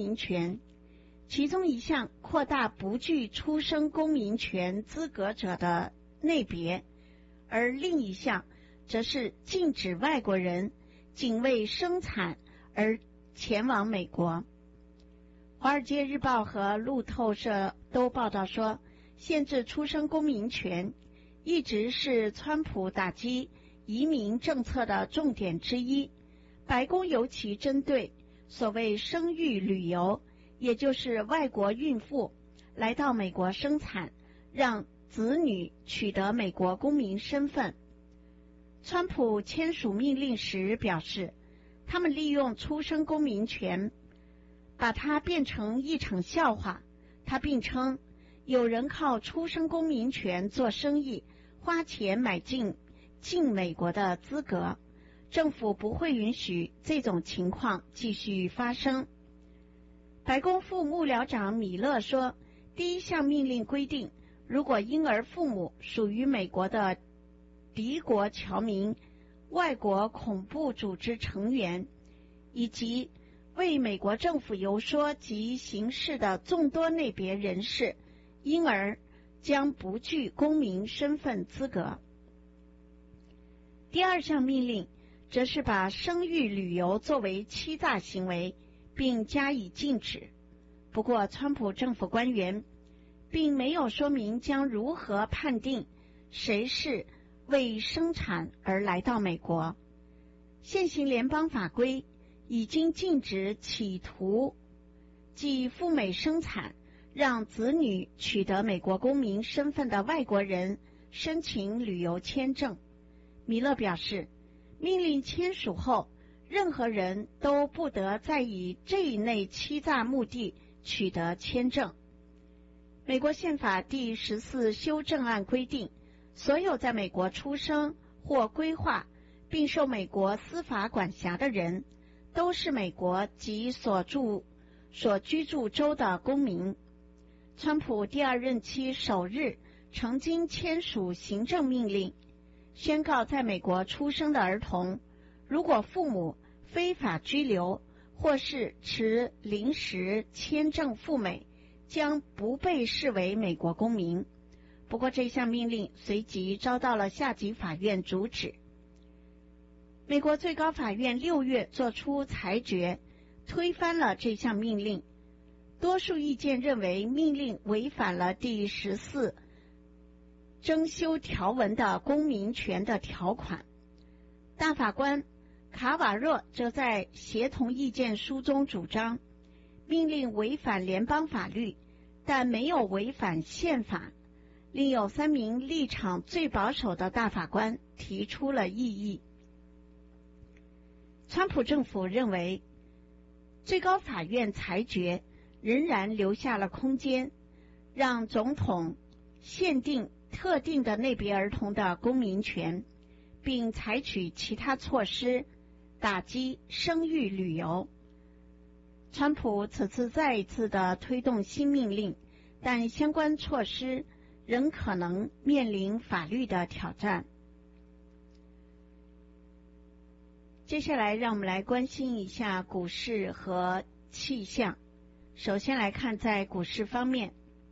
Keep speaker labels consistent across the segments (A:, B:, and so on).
A: 民权，其中一项扩大不具出生公民权资格者的类别，而另一项则是禁止外国人仅为生产而前往美国。华尔街日报和路透社都报道说，限制出生公民权一直是川普打击移民政策的重点之一。白宫尤其针对所谓生育旅游，也就是外国孕妇来到美国生产，让子女取得美国公民身份。川普签署命令时表示，他们利用出生公民权把它变成一场笑话。他并称，有人靠出生公民权做生意，花钱买进美国的资格，政府不会允许这种情况继续发生。白宫副幕僚长米勒说，第一项命令规定，如果婴儿父母属于美国的敌国侨民、外国恐怖组织成员以及为美国政府游说及行事的众多类别人士，婴儿将不具公民身份资格。第二项命令则是把生育旅游作为欺诈行为，并加以禁止。不过，川普政府官员并没有说明将如何判定谁是为生产而来到美国。现行联邦法规已经禁止企图即赴美生产，让子女取得美国公民身份的外国人申请旅游签证。米勒表示，命令签署后，任何人都不得再以这一类欺诈目的取得签证。美国宪法第14修正案规定，所有在美国出生或规划并受美国司法管辖的人，都是美国及所居住州的公民。川普第二任期首日曾经签署行政命令，宣告在美国出生的儿童，如果父母非法居留或是持临时签证赴美，将不被视为美国公民。不过这项命令随即遭到了下级法院阻止。美国最高法院6月作出裁决，推翻了这项命令。多数意见认为命令违反了第14增修条文的公民权的条款。大法官卡瓦若则在协同意见书中主张，命令违反联邦法律，但没有违反宪法。另有3名立场最保守的大法官提出了异议。川普政府认为，最高法院裁决仍然留下了空间，让总统限定特定的类别儿童的公民权，并采取其他措施打击生育旅游。川普此次再一次的推动新命令，但相关措施仍可能面临法律的挑战。接下来让我们来关心一下股市和气象。首先来看在股市方面，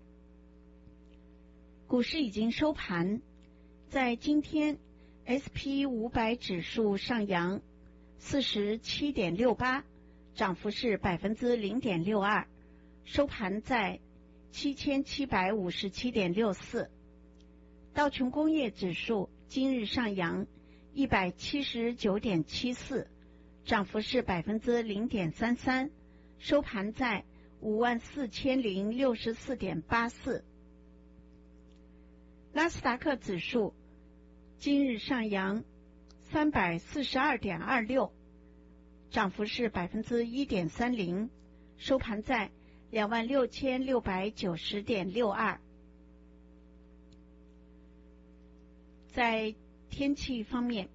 A: 股市已经收盘，在今天 SP500 指数上扬 47.68， 涨幅是 0.62%， 收盘在 7757.64。 道琼工业指数今日上扬 179.74， 涨幅是 0.33%， 收盘在 54,064.84。 纳斯达克指数今日上扬 342.26， 涨幅是 1.30%， 收盘在 26,690.62。 在天气方面，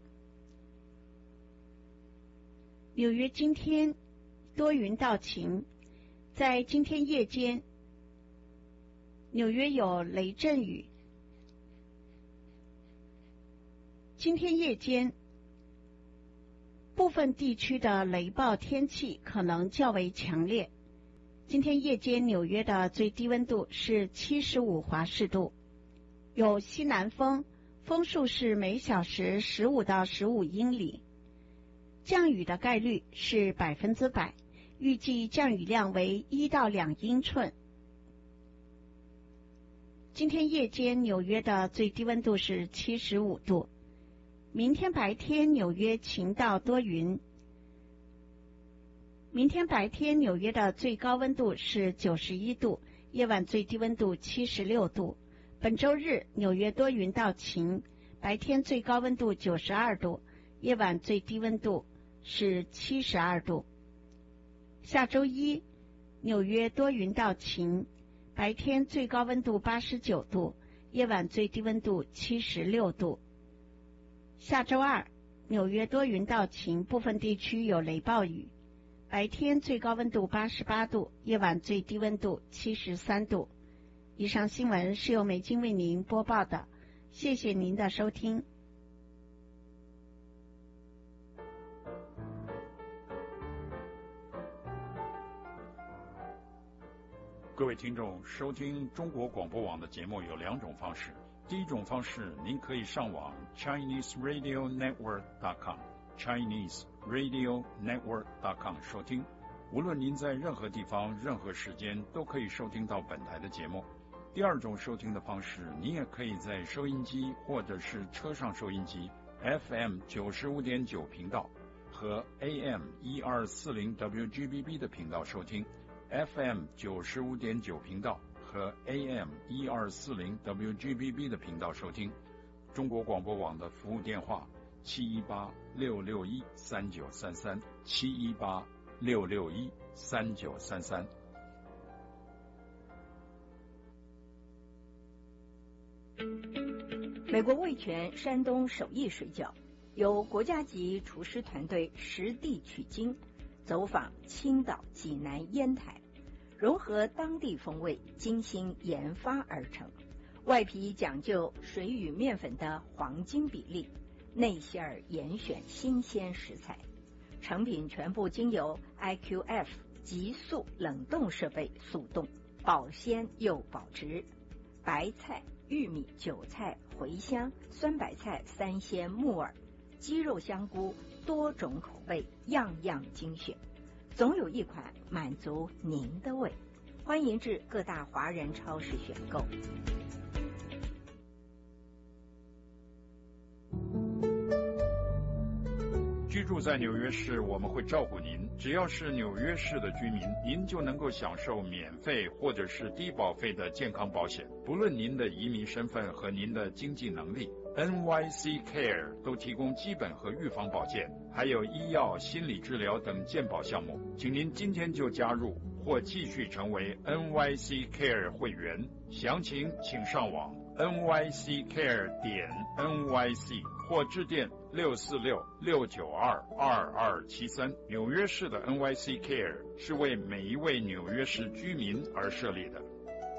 A: 纽约今天多云到晴，在今天夜间纽约有雷阵雨。今天夜间部分地区的雷暴天气可能较为强烈， 今天夜间纽约的最低温度是75华氏度，有西南风，风速是每小时15到15英里。降雨的概率是100%，预计降雨量为1到2英寸。今天夜间纽约的最低温度是75度，明天白天纽约晴到多云。明天白天纽约的最高温度是91度，夜晚最低温度76度。本周日纽约多云到晴，白天最高温度92度，夜晚最低温度是72度。下周一纽约多云到晴，白天最高温度89度，夜晚最低温度76度。下周二纽约多云到晴，部分地区有雷暴雨，白天最高温度88度，夜晚最低温度73度。以上新闻是由美金为您播报的，谢谢您的收听。
B: 各位听众，收听中国广播网的节目有2种方式。第一种方式，您可以上网 ChineseRadioNetwork.com 收听。无论您在任何地方、任何时间，都可以收听到本台的节目。第二种收听的方式，您也可以在收音机或者是车上收音机 FM 95.9频道和 AM 1240 WGBB 的频道收听。FM 95.9频道和 AM 1240 WGBB 的频道收听。中国广播网的服务电话718-661-3933 718-661-3933。
C: 美国味全山东手艺水饺由国家级厨师团队实地取经，走访青岛、济南、烟台，融合当地风味，精心研发而成。外皮讲究水与面粉的黄金比例，内馅儿严选新鲜食材，成品全部经由 IQF 急速冷冻设备速冻，保鲜又保值。白菜、玉米、韭菜、茴香、酸白菜、三鲜、木耳、鸡肉、香菇，多种口味，样样精选，总有一款满足您的胃。欢迎至各大华人超市选购。
B: 居住在纽约市，我们会照顾您。只要是纽约市的居民，您就能够享受免费或者是低保费的健康保险。不论您的移民身份和您的经济能力， NYC Care 都提供基本和预防保健，还有医药、心理治疗等健保项目。请您今天就加入或继续成为 NYC Care 会员。详情请上网 nyccare.nyc 或致电646-692-2273。纽约市的 NYC Care 是为每一位纽约市居民而设立的。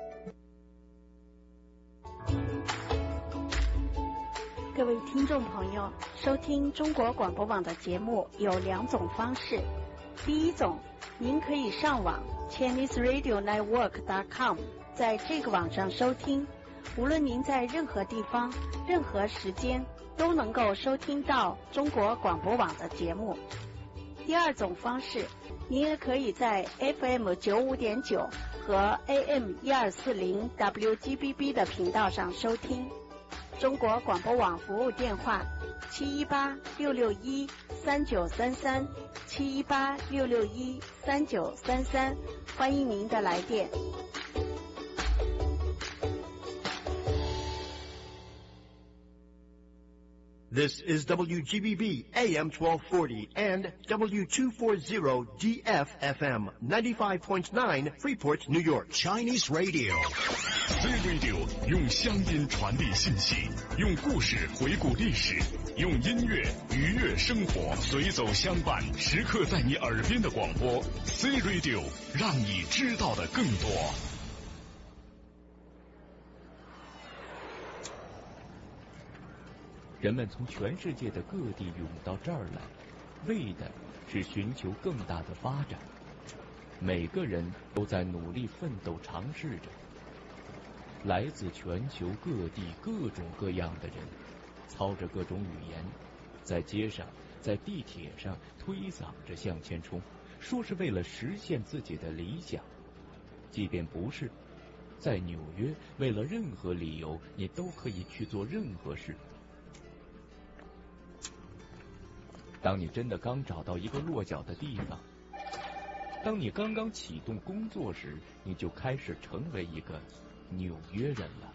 A: 各位听众朋友，收听中国广播网的节目有2种方式。第一种，您可以上网 ChineseRadioNetwork.com， 在这个网上收听，无论您在任何地方、任何时间都能够收听到中国广播网的节目。第二种方式，您也可以在 FM 95.9和 AM 1240 WGBB 的频道上收听。中国广播网服务电话718-661-3933 718-661-3933，欢迎您的来电。
D: This is WGBB AM 1240 and W240 DFFM 95.9 Freeport, New York.
E: Chinese Radio. C Radio 用乡音传递信息，用故事回顾历史，用音乐愉悦生活，随走相伴，时刻在你耳边的广播。C Radio 让你知道的更多。
F: 人们从全世界的各地涌到这儿来，为的是寻求更大的发展。 每个人都在努力奋斗，尝试着。来自全球各地各种各样的人，操着各种语言，在街上、在地铁上推搡着向前冲，说是为了实现自己的理想。即便不是，在纽约，为了任何理由，你都可以去做任何事。当你真的刚找到一个落脚的地方，当你刚刚启动工作时，你就开始成为一个纽约人了。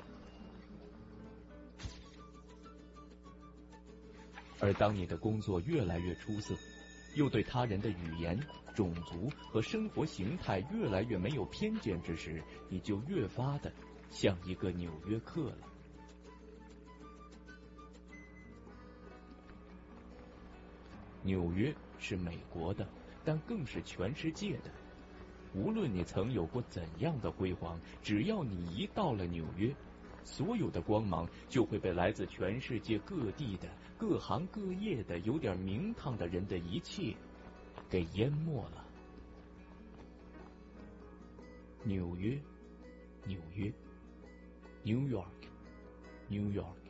F: 而当你的工作越来越出色，又对他人的语言、种族和生活形态越来越没有偏见之时，你就越发的像一个纽约客了。纽约是美国的，但更是全世界的。无论你曾有过怎样的辉煌，只要你一到了纽约，所有的光芒就会被来自全世界各地的各行各业的有点名堂的人的一切给淹没了。纽约，纽约 ，New York，New York。